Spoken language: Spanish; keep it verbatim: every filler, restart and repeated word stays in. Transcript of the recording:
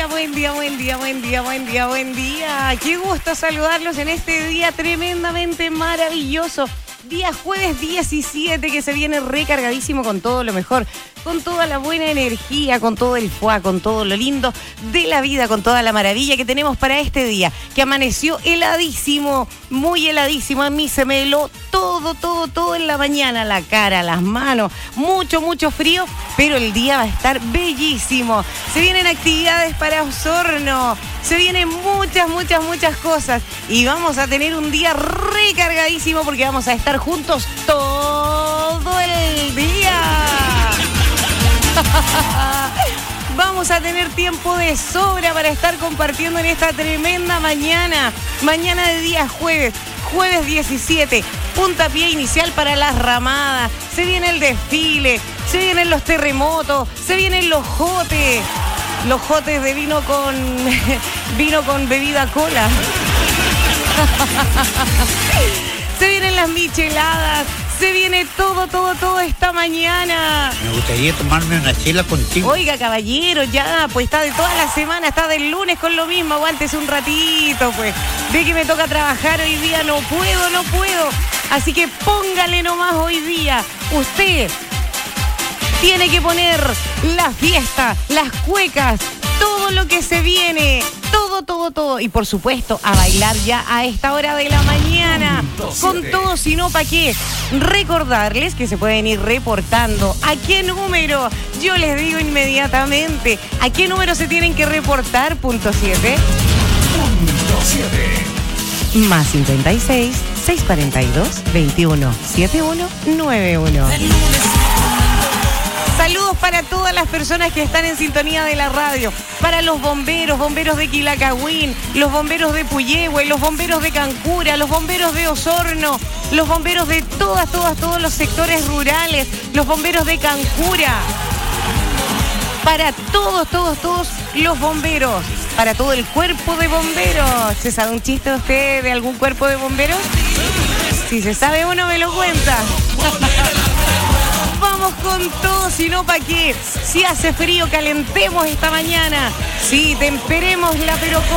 buen día, buen día, buen día, buen día, buen día. Qué gusto saludarlos en este día tremendamente maravilloso. Día jueves diecisiete, que se viene recargadísimo con todo lo mejor, con toda la buena energía, con todo el fuá, con todo lo lindo de la vida, con toda la maravilla que tenemos para este día, que amaneció heladísimo, muy heladísimo. A mí se me heló todo, todo, todo en la mañana, la cara, las manos, mucho, mucho frío, pero el día va a estar bellísimo. Se vienen actividades para Osorno, se vienen muchas, muchas, muchas cosas y vamos a tener un día recargadísimo porque vamos a estar juntos todo el día. Vamos a tener tiempo de sobra para estar compartiendo en esta tremenda mañana. Mañana de día jueves, jueves diecisiete, puntapié inicial para las ramadas. Se viene el desfile, se vienen los terremotos, se vienen los jotes. Los jotes de vino con vino con bebida cola. Se vienen las micheladas. Se viene todo, todo, todo esta mañana. Me gustaría tomarme una chela contigo. Oiga, caballero, ya, pues está de toda la semana, está del lunes con lo mismo. Aguántese un ratito, pues. Ve que me toca trabajar hoy día, no puedo, no puedo. Así que póngale nomás hoy día. Usted tiene que poner la fiesta, las cuecas, todo lo que se viene, todo, todo, todo. Y por supuesto, a bailar ya a esta hora de la mañana. Con todo, si no, ¿para qué? Recordarles que se pueden ir reportando. ¿A qué número? Yo les digo inmediatamente. ¿A qué número se tienen que reportar? Punto siete. Punto siete. Más cincuenta y seis, seiscientos cuarenta y dos, veintiuno, setenta y uno, noventa y uno. Saludos para todas las personas que están en sintonía de la radio, para los bomberos, bomberos de Quilacagüín, los bomberos de Puyehue, los bomberos de Cancura, los bomberos de Osorno, los bomberos de todas, todas, todos los sectores rurales, los bomberos de Cancura, para todos, todos, todos los bomberos, para todo el cuerpo de bomberos. ¿Se sabe un chiste usted de algún cuerpo de bomberos? Si se sabe uno, me lo cuenta. Vamos con todo, si no, ¿para qué? Si hace frío, calentemos esta mañana. Sí, temperémosla, pero con